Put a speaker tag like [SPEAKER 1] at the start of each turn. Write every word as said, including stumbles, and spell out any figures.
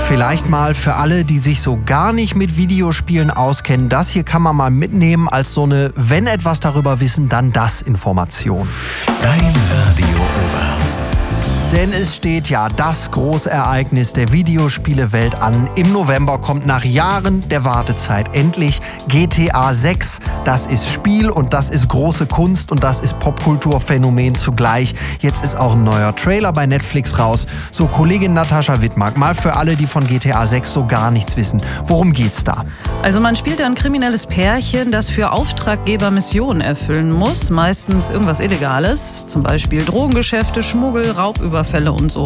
[SPEAKER 1] Vielleicht mal für alle, die sich so gar nicht mit Videospielen auskennen. Das hier kann man mal mitnehmen als so eine, wenn etwas darüber wissen, dann das Information.
[SPEAKER 2] Dein Radio Oberhausen.
[SPEAKER 1] Denn es steht ja das Großereignis der Videospielewelt an. Im November kommt nach Jahren der Wartezeit endlich G T A sechs. Das ist Spiel und das ist große Kunst und das ist Popkulturphänomen zugleich. Jetzt ist auch ein neuer Trailer bei Netflix raus. So, Kollegin Natascha Wittmark, mal für alle, die von G T A sechs so gar nichts wissen. Worum geht's da?
[SPEAKER 3] Also man spielt ein kriminelles Pärchen, das für Auftraggeber Missionen erfüllen muss. Meistens irgendwas Illegales, zum Beispiel Drogengeschäfte, Schmuggel, Raubüberfälle und so